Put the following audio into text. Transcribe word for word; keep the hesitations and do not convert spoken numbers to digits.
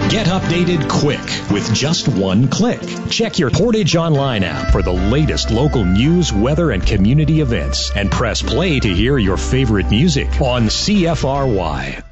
Get updated quick with just one click. Check your Portage Online app for the latest local news, weather, and community events, and press play to hear your favorite music on C F R Y.